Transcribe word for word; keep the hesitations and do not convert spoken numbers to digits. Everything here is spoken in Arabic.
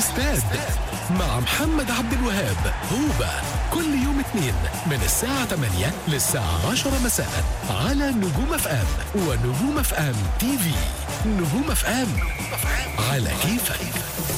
الاستاد مع محمد عبد الوهاب. هوبا كل يوم اثنين من الساعة ثمانية للساعة عشرة مساء على نجوم اف ام ونجوم اف ام تي في. نجوم اف ام على كيفك.